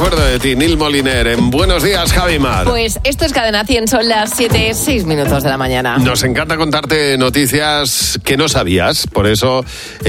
acuerdo de ti, Nil Moliner. En Buenos Días, Javi Mar. Pues esto es Cadena 100, son las 7:06 de la mañana. Nos encanta contarte noticias que no sabías, por eso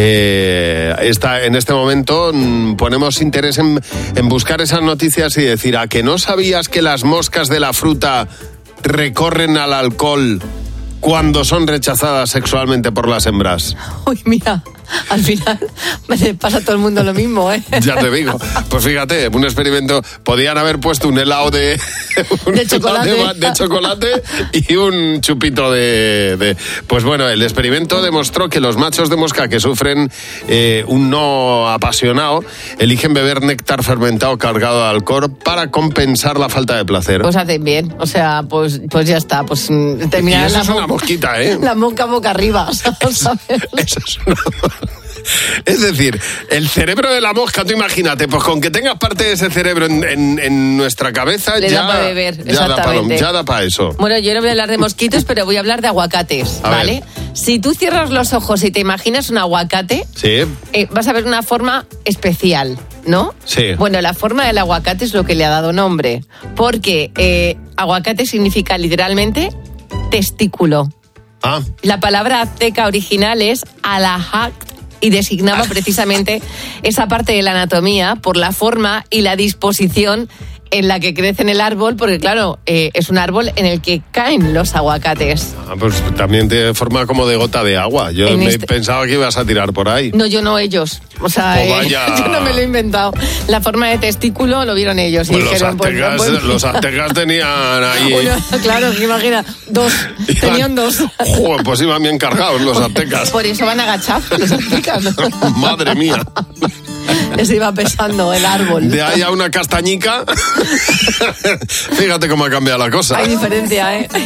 en este momento ponemos interés en buscar esas noticias y decir, ¿a que no sabías que las moscas de la fruta recorren al alcohol cuando son rechazadas sexualmente por las hembras? Uy, mira, al final me pasa a todo el mundo lo mismo, ¿eh? Ya te digo. Pues fíjate, un experimento. Podían haber puesto un helado de chocolate y un chupito de... Pues bueno, el experimento demostró que los machos de mosca que sufren un no apasionado eligen beber néctar fermentado cargado de alcohol para compensar la falta de placer. Pues hacen bien, o sea, pues ya está. Pues terminar. Y eso es una mosquita, ¿eh? La mosca boca arriba, ¿sabes? Eso es una... Es decir, el cerebro de la mosca, tú imagínate, pues con que tengas parte de ese cerebro en nuestra cabeza, le ya da para beber, ya da para eso. Bueno, yo no voy a hablar de mosquitos, pero voy a hablar de aguacates, ¿vale? Si tú cierras los ojos y te imaginas un aguacate, sí, vas a ver una forma especial, ¿no? Sí. Bueno, la forma del aguacate es lo que le ha dado nombre, porque aguacate significa literalmente testículo. Ah. La palabra azteca original es alajak, y designaba precisamente esa parte de la anatomía por la forma y la disposición en la que crece en el árbol, porque claro, es un árbol en el que caen los aguacates. Ah, pues también te forma como de gota de agua. Yo pensaba que ibas a tirar por ahí. No, yo no, ellos. O sea, yo no me lo he inventado. La forma de testículo lo vieron ellos. Pues y dijeron, los aztecas tenían ahí... Claro, imagina, tenían dos. Joder, pues iban bien cargados los aztecas. Por eso van agachados los aztecas. Madre mía. Les iba pesando el árbol. De ahí a una castañica. Fíjate cómo ha cambiado la cosa. Hay diferencia, ¿eh?